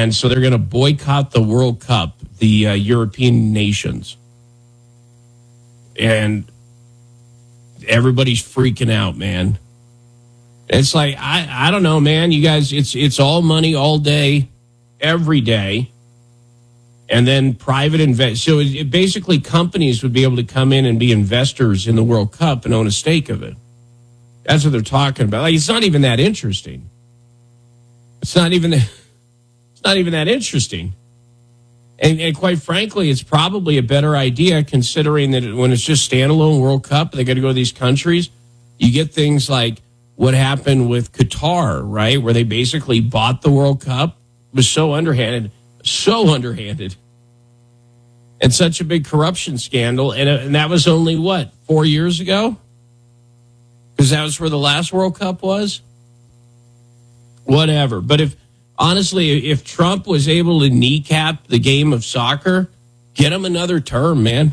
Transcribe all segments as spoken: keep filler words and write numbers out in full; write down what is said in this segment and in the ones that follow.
And so they're going to boycott the World Cup, the uh, European nations. And everybody's freaking out, man. It's like, I, I don't know, man. You guys, it's it's all money all day, every day. And then private invest. So it, it basically companies would be able to come in and be investors in the World Cup and own a stake of it. That's what they're talking about. Like, it's not even that interesting. It's not even it's not even that interesting. And, and quite frankly, it's probably a better idea considering that when it's just standalone World Cup, they got to go to these countries. You get things like what happened with Qatar, right, where they basically bought the World Cup. It was so underhanded, so underhanded, and such a big corruption scandal. And, and that was only, what, four years ago? Because that was where the last World Cup was? Whatever. But if, honestly, if Trump was able to kneecap the game of soccer, get him another term, man.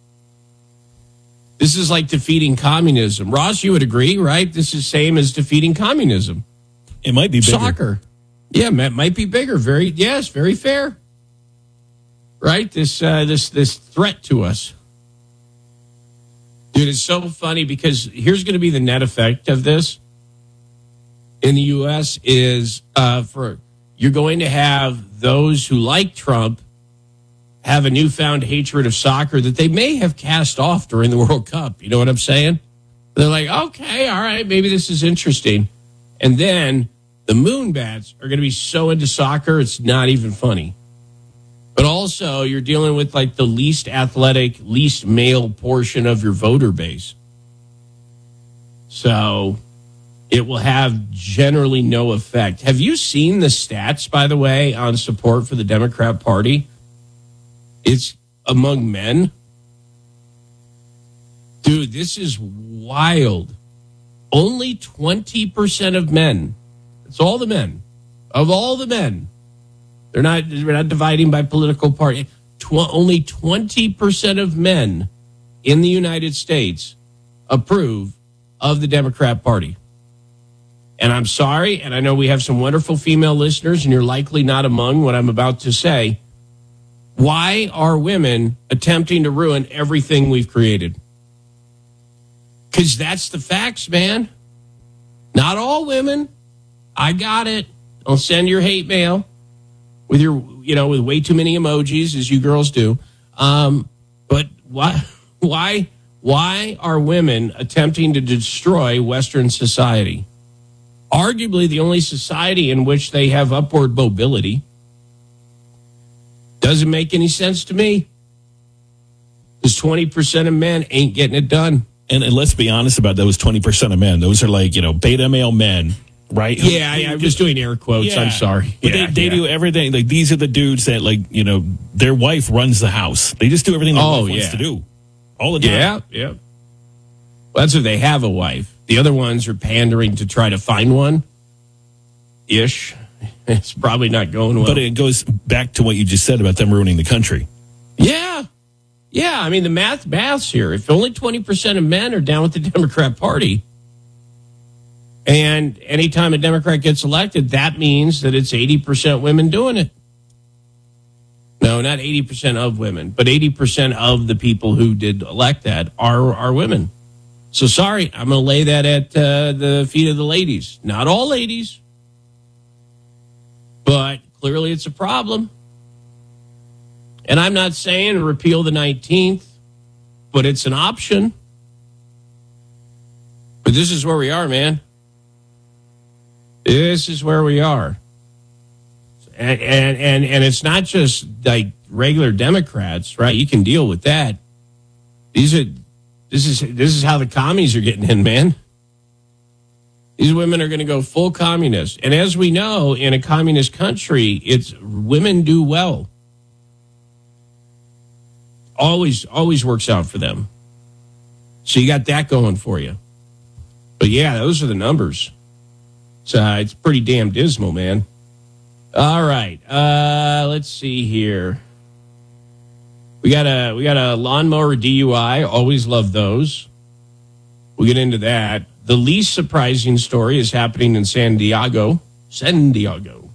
This is like defeating communism. Ross, you would agree, right? This is same as defeating communism. It might be bigger. Soccer. Yeah, it might be bigger. Very, yes, very fair. Right? This, uh, this, this threat to us. Dude, it's so funny because here's going to be the net effect of this in the U S is uh, for you're going to have those who like Trump have a newfound hatred of soccer that they may have cast off during the World Cup. You know what I'm saying? They're like, okay, all right, maybe this is interesting. And then the Moonbats are going to be so into soccer, it's not even funny. But also, you're dealing with like the least athletic, least male portion of your voter base. So it will have generally no effect. Have you seen the stats, by the way, on support for the Democrat Party? It's among men. Dude, this is wild. Only twenty percent of men. It's all the men. Of all the men. They're not, they're not dividing by political party. Tw- only twenty percent of men in the United States approve of the Democrat Party. And I'm sorry, and I know we have some wonderful female listeners, and you're likely not among what I'm about to say. Why are women attempting to ruin everything we've created? Because that's the facts, man. Not all women. I got it. Don't send your hate mail with your, you know, with way too many emojis, as you girls do. Um, but why, why, why are women attempting to destroy Western society? Arguably the only society in which they have upward mobility. Doesn't make any sense to me. Because twenty percent of men ain't getting it done. And, and let's be honest about those twenty percent of men. Those are like, you know, beta male men, right? Yeah, I, I'm just doing air quotes. Yeah. I'm sorry. But yeah, they, they yeah. do everything. Like, these are the dudes that, like, you know, their wife runs the house. They just do everything their oh, wife yeah. wants to do. All the time. Yeah, yeah. Well, that's if they have a wife. The other ones are pandering to try to find one. Ish. It's probably not going well. But it goes back to what you just said about them ruining the country. Yeah. Yeah, I mean, the math math's here. If only twenty percent of men are down with the Democrat Party, and anytime a Democrat gets elected, that means that it's eighty percent women doing it. No, not eighty percent of women, but eighty percent of the people who did elect that are, are women. So sorry, I'm going to lay that at uh, the feet of the ladies. Not all ladies, but clearly it's a problem. And I'm not saying repeal the nineteenth, but it's an option. But this is where we are, man. This is where we are. And and and, and it's not just like regular Democrats, right? You can deal with that. These are this is this is how the commies are getting in, man. These women are going to go full communist. And as we know, in a communist country, it's women do well. Always, always works out for them. So you got that going for you. But yeah, those are the numbers. So uh, it's pretty damn dismal, man. All right, uh, let's see here. We got a we got a lawnmower D U I. Always love those. We'll get into that. The least surprising story is happening in San Diego. San Diego.